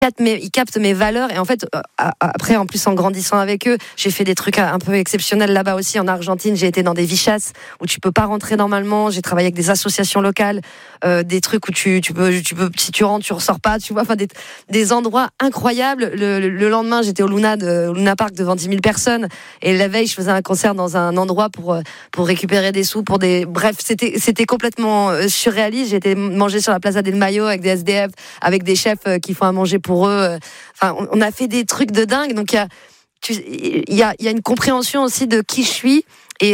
captent mes valeurs. Et en fait, après, en plus, en grandissant avec eux, j'ai fait des trucs un peu exceptionnels là-bas aussi. En Argentine, j'ai été dans des vichas où tu peux pas rentrer normalement. J'ai travaillé avec des associations locales, des trucs où tu peux, si tu rentres, tu ressors pas. Tu vois, enfin des endroits incroyables. Le lendemain, j'étais au Luna Park devant 10 000 personnes. Et la veille, je faisais un concert dans un endroit pour récupérer des sous bref, c'était complètement surréaliste. J'ai été manger sur la Plaza del Mayo avec des SDF, avec des chefs qui font à manger pour eux. Enfin, on a fait des trucs de dingue. Donc il y a une compréhension aussi de qui je suis.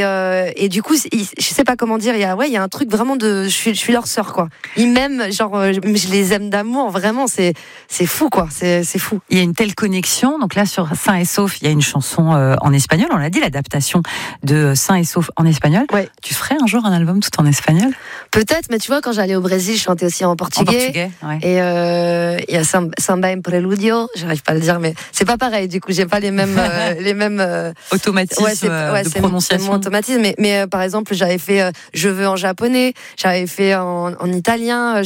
Et du coup, je sais pas comment dire, il y a un truc vraiment je suis leur sœur, quoi. Ils m'aiment, genre, je les aime d'amour, vraiment, c'est fou, quoi, c'est fou. Il y a une telle connexion, donc là, sur Sain et Sauf, il y a une chanson en espagnol, on l'a dit, l'adaptation de Sain et Sauf en espagnol. Ouais. Tu ferais un jour un album tout en espagnol? Peut-être, mais tu vois, quand j'allais au Brésil, je chantais aussi en portugais. En portugais, ouais. Et il y a Samba en Preludio, j'arrive pas à le dire, mais c'est pas pareil, du coup, j'ai pas les mêmes automatismes de prononciation. Automatisme, mais par exemple, j'avais fait Je veux en japonais, j'avais fait en italien,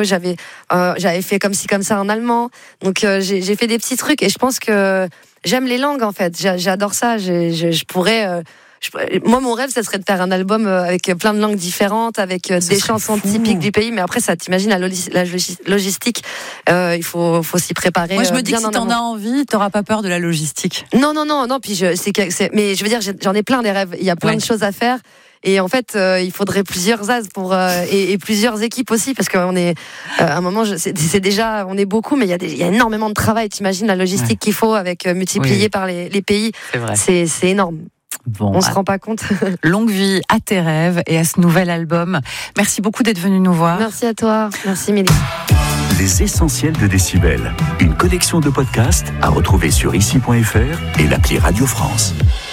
j'avais fait comme ci comme ça en allemand. Donc j'ai fait des petits trucs et je pense que j'aime les langues en fait. J'adore ça. Je pourrais. Moi, mon rêve, ça serait de faire un album avec plein de langues différentes, avec des chansons typiques du pays. Mais après, ça, t'imagines la logistique. Il faut s'y préparer. Moi, je me dis que si t'en amont. as envie, t'auras pas peur de la logistique. Non. Puis mais je veux dire, j'en ai plein des rêves. Il y a plein de choses à faire. Et en fait, il faudrait plusieurs as et plusieurs équipes aussi, parce qu'on est à un moment, c'est déjà, on est beaucoup, mais il y a énormément de travail. T'imagines la logistique qu'il faut avec multiplié par les pays. C'est vrai. C'est énorme. Bon, on se rend pas compte. Longue vie à tes rêves et à ce nouvel album. Merci beaucoup d'être venu nous voir. Merci à toi. Merci Mélie. Les essentiels de Décibel. Une collection de podcasts à retrouver sur ici.fr et l'appli Radio France.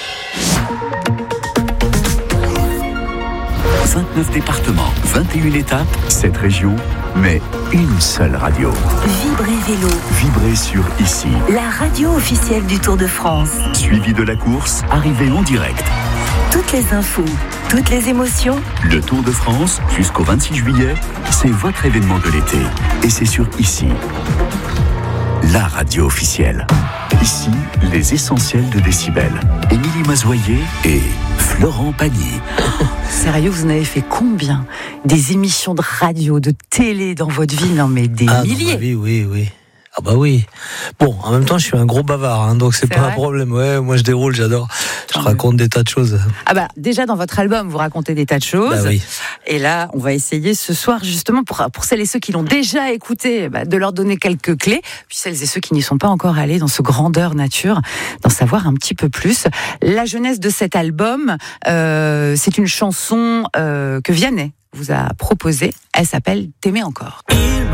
29 départements, 21 étapes, 7 régions, mais une seule radio. Vibrez Vélo. Vibrez sur Ici. La radio officielle du Tour de France. Suivi de la course, arrivée en direct. Toutes les infos, toutes les émotions. Le Tour de France, jusqu'au 26 juillet, c'est votre événement de l'été. Et c'est sur Ici. La radio officielle. Ici, les essentiels de Décibel. Émilie Mazoyer et Florent Pagny. Sérieux, vous en avez fait combien? Des émissions de radio, de télé dans votre vie? Non, mais des milliers. Oui. Ah bah oui. Bon, en même temps, je suis un gros bavard, hein, donc c'est pas vrai. un problème. Ouais, moi je déroule, j'adore. Je raconte des tas de choses. Ah bah déjà dans votre album, vous racontez des tas de choses. Bah oui. Et là, on va essayer ce soir justement pour celles et ceux qui l'ont déjà écouté, de leur donner quelques clés. Puis celles et ceux qui n'y sont pas encore allés dans ce grandeur nature, d'en savoir un petit peu plus. La jeunesse de cet album, c'est une chanson que Vianney vous a proposée. Elle s'appelle T'aimer encore.